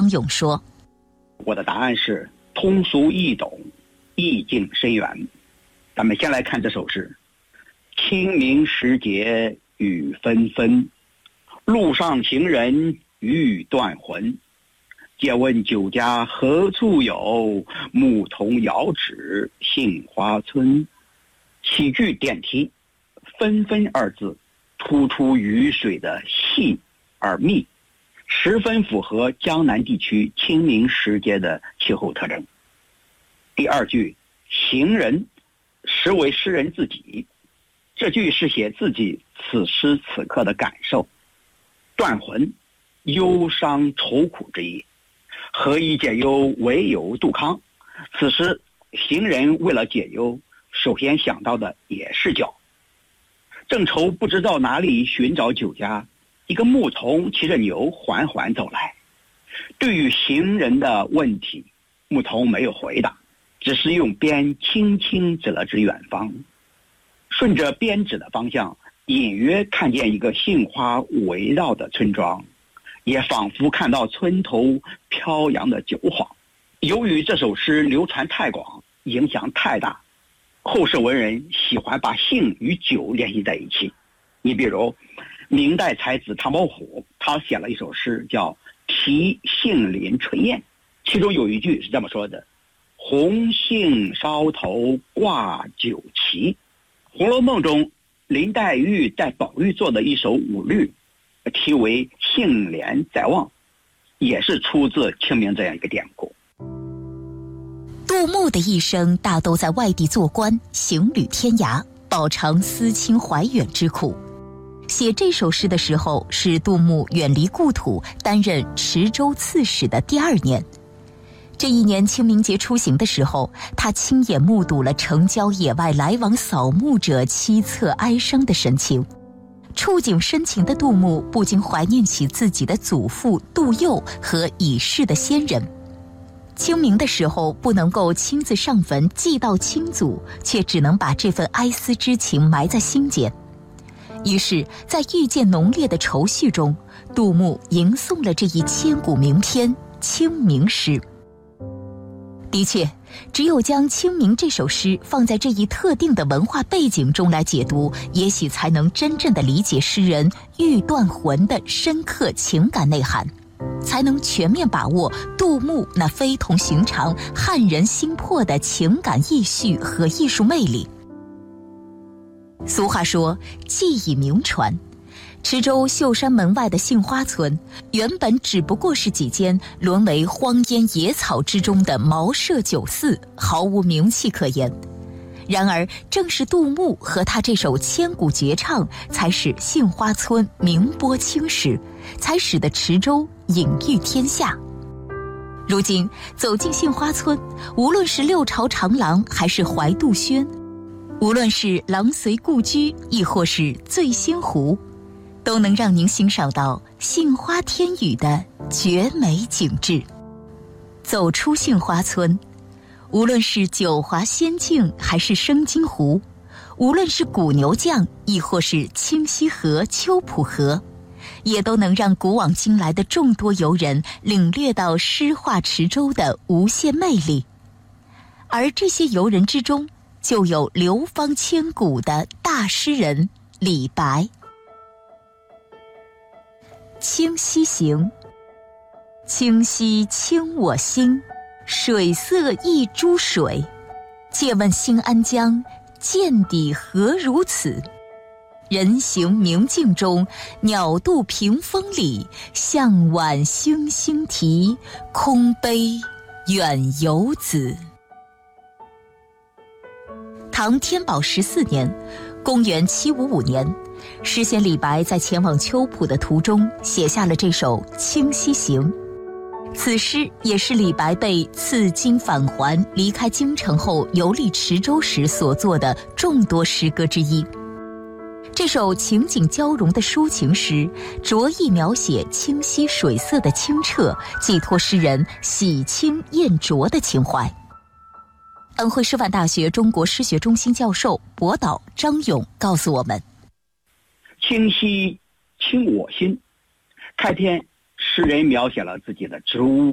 张勇说： 我的答案是通俗易懂，意境深远。咱们先来看这首诗：清明时节雨纷纷，路上行人欲断魂。借问酒家何处有？牧童遥指杏花村。起句点题，纷纷二字突出雨水的细而密，十分符合江南地区清明时节的气候特征。第二句行人实为诗人自己，这句是写自己此时此刻的感受。断魂，忧伤愁苦之意。何以解忧，唯有杜康。此时行人为了解忧，首先想到的也是酒。正愁不知道哪里寻找酒家，一个牧童骑着牛缓缓走来。对于行人的问题，牧童没有回答，只是用鞭轻轻指了指远方。顺着鞭指的方向，隐约看见一个杏花围绕的村庄，也仿佛看到村头飘扬的酒幌。由于这首诗流传太广，影响太大，后世文人喜欢把杏与酒联系在一起。你比如明代才子唐伯虎，他写了一首诗叫《题杏林春宴》，其中有一句是这么说的：红杏梢头挂酒旗。《红楼梦》中林黛玉带宝玉做的一首五律，题为杏帘在望，也是出自清明这样一个典故。 杜牧的一生大都在外地做官，行旅天涯，饱尝思亲怀远之苦。写这首诗的时候，是杜牧远离故土，担任池州刺史的第2年。这一年清明节出行的时候，他亲眼目睹了城郊野外来往扫墓者凄恻哀伤的神情。触景生情的杜牧不禁怀念起自己的祖父杜佑和已逝的先人。清明的时候不能够亲自上坟祭悼亲祖，却只能把这份哀思之情埋在心间。于是在愈见浓烈的愁绪中，杜牧吟诵了这一千古名篇《清明诗》。的确，只有将清明这首诗放在这一特定的文化背景中来解读，也许才能真正的理解诗人欲断魂的深刻情感内涵，才能全面把握杜牧那非同寻常、撼人心魄的情感意绪和艺术魅力。俗话说，记忆名传。池州秀山门外的杏花村，原本只不过是几间沦为荒烟野草之中的茅舍酒肆，毫无名气可言。然而，正是杜牧和他这首千古绝唱，才使杏花村名播青史，才使得池州隐喻天下。如今走进杏花村，无论是六朝长廊还是怀杜轩，无论是郎随故居亦或是醉仙湖，都能让您欣赏到杏花天宇的绝美景致。走出杏花村，无论是九华仙境还是生津湖，无论是古牛降亦或是清溪河、秋浦河，也都能让古往今来的众多游人领略到诗画池州的无限魅力。而这些游人之中，就有流芳千古的大诗人李白。清溪行，清溪清我心，水色一珠水。借问新安江，见底何如此？人行明镜中，鸟度屏风里。向晚星星啼，空悲远游子。唐天宝14年，公元755年，诗仙李白在前往秋浦的途中写下了这首《清溪行》。此诗也是李白被赐金返还离开京城后游历池州时所作的众多诗歌之一。这首情景交融的抒情诗，着意描写清溪水色的清澈，寄托诗人洗清验浊的情怀。安徽师范大学中国诗学中心教授博导张勇告诉我们： 清溪清我心。开篇诗人描写了自己的植物